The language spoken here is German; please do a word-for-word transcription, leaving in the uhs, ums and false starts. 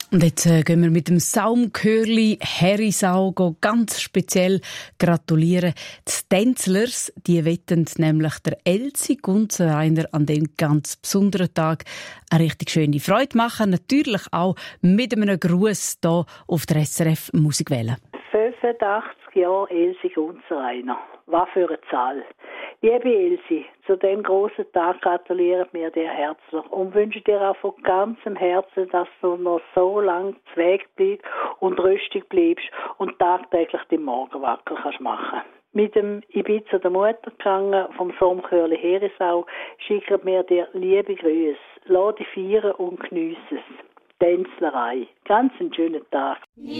Und jetzt äh, gehen wir mit dem Saumchörli Herisau ganz speziell gratulieren. Die Tänzlers, die wetten nämlich der Elsi Gunzenreiner an dem ganz besonderen Tag eine richtig schöne Freude machen. Natürlich auch mit einem Gruß hier auf der S R F Musikwelle. fünfundachtzig Jahre Elsi Gunzenreiner. Was für eine Zahl. Liebe Elsi, zu dem grossen Tag gratulieren wir dir herzlich und wünschen dir auch von ganzem Herzen, dass du noch so lange zu Weg bleibst und rüstig bleibst und tagtäglich den Morgenwackel kannst machen. Mit dem Ibiza der Mutter gegangen vom Saumchörli Herisau schicken wir dir liebe Grüße. Lass dich feiern und geniesse es. Tänzlerei. Ganz einen schönen Tag.